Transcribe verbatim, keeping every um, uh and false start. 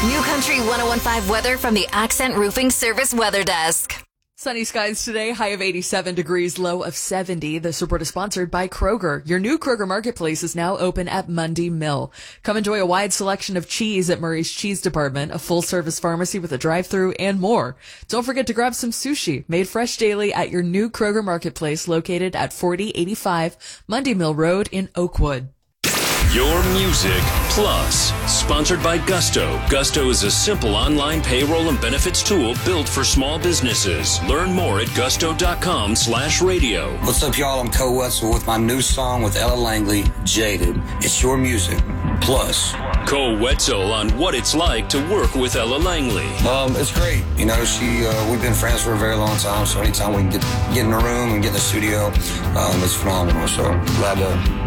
New Country one oh one point five weather from the Accent Roofing Service Weather Desk. Sunny skies today, high of eighty-seven degrees, low of seventy. This report is sponsored by Kroger. Your new Kroger Marketplace is now open at Mundy Mill. Come enjoy a wide selection of cheese at Murray's Cheese Department, a full-service pharmacy with a drive-thru, and more. Don't forget to grab some sushi, made fresh daily at your new Kroger Marketplace located at forty eighty-five Mundy Mill Road in Oakwood. Your Music Plus, sponsored by Gusto. Gusto is a simple online payroll and benefits tool built for small businesses. Learn more at gusto.com slash radio. What's up, y'all? I'm Cole Wetzel with my new song with Ella Langley, Jaded. It's Your Music Plus. Cole Wetzel on what it's like to work with Ella Langley. Um, it's great. You know, she uh, we've been friends for a very long time, so anytime we can get, get in the room and get in the studio, um, it's phenomenal. So glad to